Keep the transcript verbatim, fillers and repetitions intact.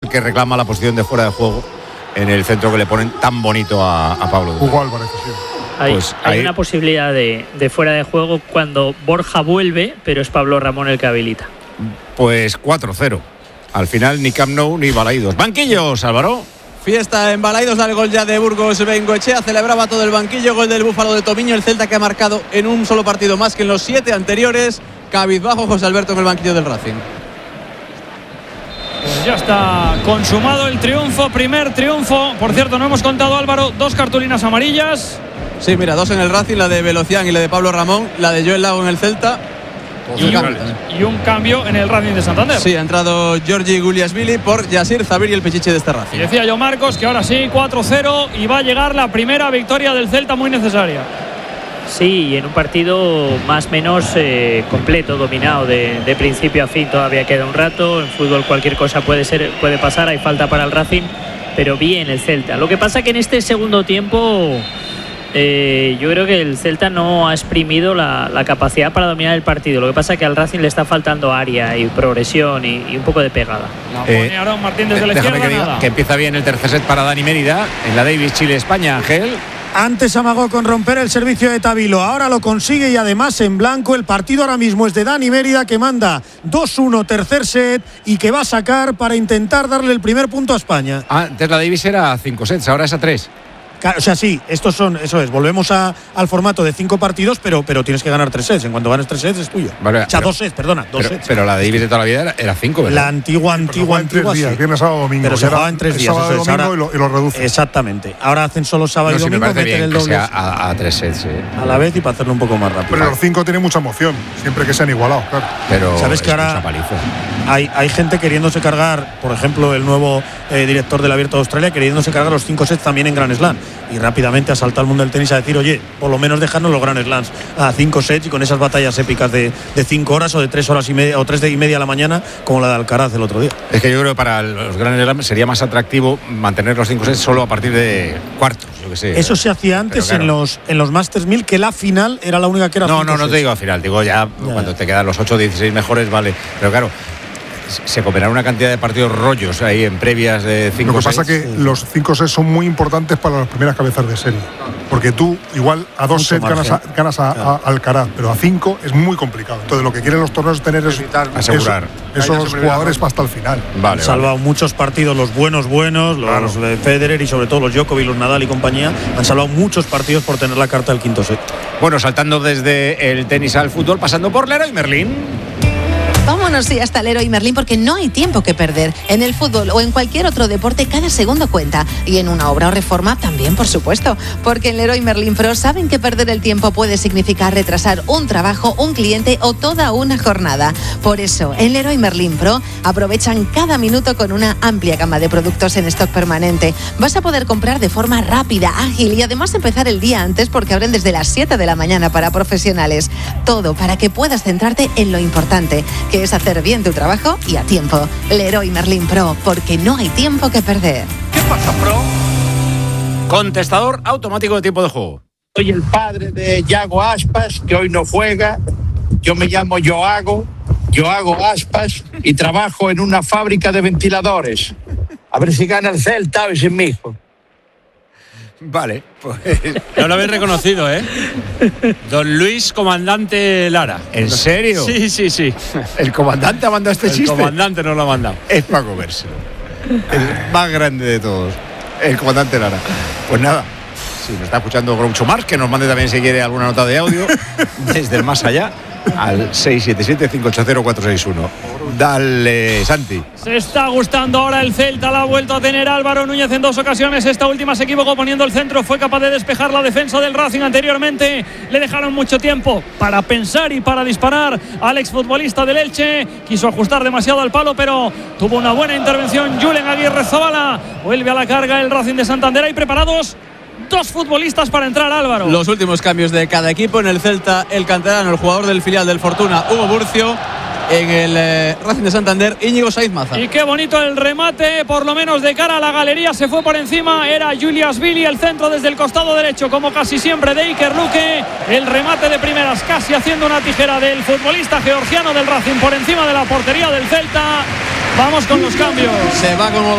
que reclama la posición de fuera de juego en el centro que le ponen tan bonito a, a Pablo. Hugo Álvarez, sí. Hay, Pues hay ahí- una posibilidad de, de fuera de juego cuando Borja vuelve, pero es Pablo Ramón el que habilita. Pues cuatro cero. Al final ni Camp Nou ni Balaidos. Banquillos, Álvaro. Fiesta en Balaidos, da el gol ya de Burgos Bengoechea, celebraba todo el banquillo, gol del Búfalo de Tomiño, el Celta que ha marcado en un solo partido más que en los siete anteriores. Cabizbajo José Alberto en el banquillo del Racing. Pues ya está consumado el triunfo, primer triunfo. Por cierto, no hemos contado, Álvaro, dos cartulinas amarillas. Sí, mira, dos en el Racing, la de Velocián y la de Pablo Ramón, la de Joel Lago en el Celta. Y un, y un cambio en el Racing de Santander. Sí, ha entrado Giorgi Guliasvili por Yasir Zabir y el Pechiche de este Y Racing. decía yo, Marcos, que ahora sí, cuatro cero y va a llegar la primera victoria del Celta muy necesaria. Sí, y en un partido más o menos eh, completo, dominado de, de principio a fin. Todavía queda un rato. En fútbol cualquier cosa puede ser, puede pasar. Hay falta para el Racing, pero bien el Celta. Lo que pasa que en este segundo tiempo eh, yo creo que el Celta no ha exprimido la, la capacidad para dominar el partido. Lo que pasa que al Racing le está faltando área y progresión y, y un poco de pegada. La Eh, pone Aarón Martín desde la Déjame izquierda. que diga Nada. que empieza bien el tercer set para Dani Mérida en la Davis Chile-España, Ángel. Antes amagó con romper el servicio de Tabilo, ahora lo consigue y además en blanco. El partido ahora mismo es de Dani Mérida, que manda dos uno tercer set y que va a sacar para intentar darle el primer punto a España. Ah, antes la Davis era a cinco sets, ahora es a tres. O sea, sí, estos son, eso es, volvemos a, al formato de cinco partidos, pero, pero tienes que ganar tres sets. En cuanto ganes tres sets es tuyo. Vale, o sea, pero- dos sets, perdona, dos Pero, sets. pero la Davis de toda la vida era, era cinco, ¿verdad? La antigua, Pero se antigua, juega en tres antigua, días, sí. viernes, sábado, domingo. Pero se Era jugaba en tres el días, sábado eso y es, domingo ahora- y lo, y lo reduce. Exactamente. Ahora hacen solo sábado No, y sí, me domingo, parece meten bien el que doble sea a, a tres sets, sí. a la vez y para hacerlo un poco más rápido. Pero los cinco tienen mucha emoción, siempre que sean igualados, claro. Pero ¿Sabes es que ahora- una paliza. Hay, hay gente queriéndose cargar, por ejemplo, el nuevo eh, director del Abierto de Australia, queriéndose cargar los cinco sets también en Grand Slam. Y rápidamente ha saltado al mundo del tenis a decir, oye, por lo menos dejarnos los Grand Slams a cinco sets y con esas batallas épicas de, de cinco horas o de tres horas y media o tres de y media a la mañana, como la de Alcaraz el otro día. Es que yo creo que para los Grand Slam sería más atractivo mantener los cinco sets solo a partir de cuartos, yo que sé. Eso se hacía antes Pero claro. en los en los Masters mil, que la final era la única que era No, cinco no, no sets. te digo al final, digo ya, Ya, cuando ya. te quedan los ocho o dieciséis mejores, vale. Pero claro, se comerá una cantidad de partidos rollos ahí en previas de cinco Lo que pasa es sets. que los cinco sets son muy importantes para las primeras cabezas de serie. Porque tú, igual, a dos Mucho sets ganas, a, margen. ganas a, a Alcaraz, pero a cinco es muy complicado. Entonces, lo que quieren los torneos es tener es, asegurar. eso- esos jugadores hasta el final. Vale, Han salvado muchos partidos, los buenos, buenos, los Claro. de Federer y sobre todo los Djokovic, los Nadal y compañía. Han salvado muchos partidos por tener la carta del quinto set. vale. Bueno, saltando desde el tenis al fútbol, pasando por Leroy Merlin. Vámonos sí, hasta Leroy Merlin, porque no hay tiempo que perder. En el fútbol o en cualquier otro deporte, cada segundo cuenta. Y en una obra o reforma también, por supuesto. Porque en Leroy Merlin Pro saben que perder el tiempo puede significar retrasar un trabajo, un cliente o toda una jornada. Por eso, en Leroy Merlin Pro aprovechan cada minuto con una amplia gama de productos en stock permanente. Vas a poder comprar de forma rápida, ágil y además empezar el día antes, porque abren desde las siete de la mañana para profesionales. Todo para que puedas centrarte en lo importante, que es hacer bien tu trabajo y a tiempo. Leroy Merlin Pro, porque no hay tiempo que perder. ¿Qué pasa, Pro? Contestador automático de tiempo de juego. Soy el padre de Yago Aspas, que hoy no juega. Yo me llamo Yoago, Yoago Aspas, y trabajo en una fábrica de ventiladores. A ver si gana el Celta hoy sin mi hijo. Vale, pues. No lo habéis reconocido, ¿eh? Don Luis Comandante Lara. ¿En serio? Sí, sí, sí. ¿El comandante ha mandado este El chiste? comandante nos lo ha mandado. Es para comérselo. El más grande de todos. El comandante Lara. Pues nada, si nos está escuchando Groucho Marx, que nos mande también si quiere alguna nota de audio desde el más allá al seis siete siete, cinco ocho cero, cuatro seis uno. Dale, Santi. Se está gustando ahora el Celta, la ha vuelto a tener Álvaro Núñez en dos ocasiones. Esta última se equivocó poniendo el centro, fue capaz de despejar la defensa del Racing anteriormente. Le dejaron mucho tiempo para pensar y para disparar al exfutbolista del Elche. Quiso ajustar demasiado al palo, pero tuvo una buena intervención Julen Aguirre Zabala. Vuelve a la carga el Racing de Santander. Hay preparados dos futbolistas para entrar, Álvaro. Los últimos cambios de cada equipo. En el Celta, el canterano, el jugador del filial del Fortuna, Hugo Burcio. En el eh, Racing de Santander, Íñigo Saiz Maza. Y qué bonito el remate, por lo menos de cara a la galería, se fue por encima. Era Julias Billy, el centro desde el costado derecho, como casi siempre de Iker Luque. El remate de primeras, casi haciendo una tijera del futbolista georgiano del Racing por encima de la portería del Celta. Vamos con los cambios. Se va como